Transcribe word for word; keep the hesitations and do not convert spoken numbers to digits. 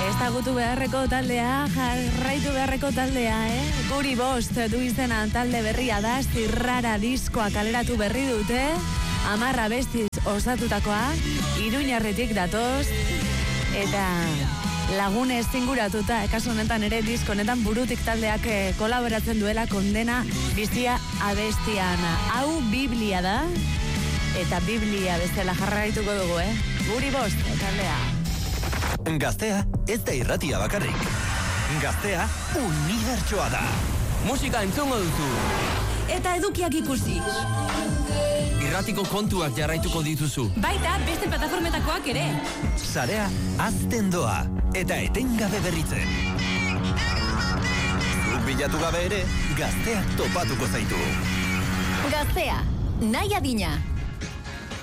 Ezagutu beharreko taldea, jarraitu beharreko taldea, eh? Guri bost du izena talde berria da, Zirrara diskoa kaleratu berri dute, amarra bestiz osatutakoa, Iruñarretik datoz, eta lagunez zinguratuta, kasu honetan ere disko honetan burutik taldeak kolaboratzen duela Kondena bizia abestian. Hau Biblia da, eta Biblia bezala jarraituko dugu, eh? Guri bost taldea. Gaztea ez da irratia bakarrik. Gaztea unibertsoa da. Musika entzungo duzu. Eta edukiak ikusi. Irratiko kontuak jarraituko dituzu. Baita beste plataformetakoak ere. Sarea azten doa eta etengabe berritzen. Zuk bilatu gabe ere, Gazteak topatuko zaitu. Gaztea, nahi adina.